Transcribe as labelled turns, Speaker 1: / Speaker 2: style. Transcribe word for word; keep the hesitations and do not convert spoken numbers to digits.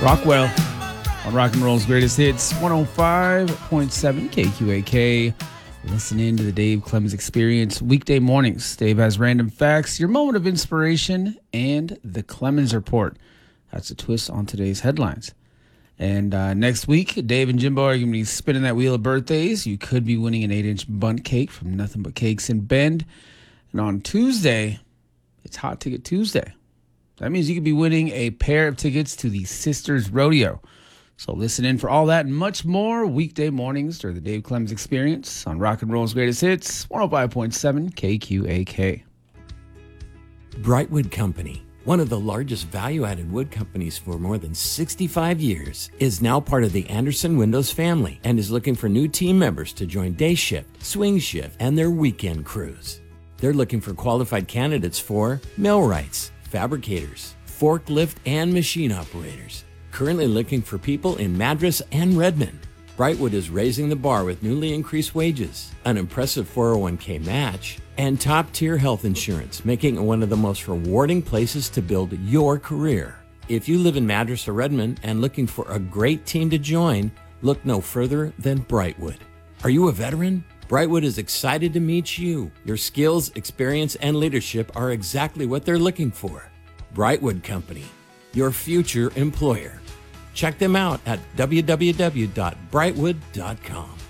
Speaker 1: Rockwell on Rock and Roll's Greatest Hits, one oh five point seven K Q A K. Listen in to the Dave Clemens Experience weekday mornings. Dave has random facts, your moment of inspiration, and the Clemens Report. That's a twist on today's headlines. And uh, next week, Dave and Jimbo are going to be spinning that wheel of birthdays. You could be winning an eight-inch bundt cake from Nothing But Cakes in Bend. And on Tuesday, it's Hot Ticket Tuesday. That means you could be winning a pair of tickets to the Sisters Rodeo. So listen in for all that and much more weekday mornings during the Dave Clemens Experience on Rock and Roll's Greatest Hits, one oh five point seven K Q A K.
Speaker 2: Brightwood Company, one of the largest value-added wood companies for more than sixty-five years, is now part of the Anderson Windows family and is looking for new team members to join day shift, swing shift, and their weekend crews. They're looking for qualified candidates for millwrights, fabricators, forklift, and machine operators. Currently looking for people in Madras and Redmond. Brightwood is raising the bar with newly increased wages, an impressive four oh one k match, and top-tier health insurance, making it one of the most rewarding places to build your career. If you live in Madras or Redmond and looking for a great team to join, look no further than Brightwood. Are you a veteran? Brightwood is excited to meet you. Your skills, experience, and leadership are exactly what they're looking for. Brightwood Company, your future employer. Check them out at w w w dot brightwood dot com.